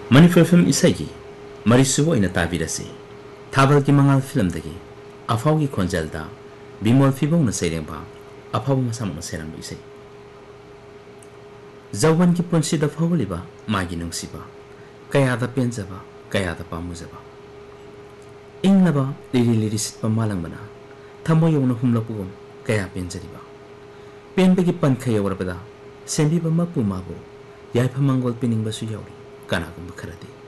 Manipur film isagi marisubo ina tabirasi thabal ki mangal film dagi afau gi khonjalda bimol fibong na sairengba afau masam na serang isai Zawan ki ponsi da fawliba magi nungsiba kaya da penjaba kaya da pamujaba inglaba liri liri sitpa malang bana thamo yong na humlapugum kaya penjariba penbagi pan khaya warabada sembi ba mapu mabu yai phamangol pining basu yauri kana gum kharadi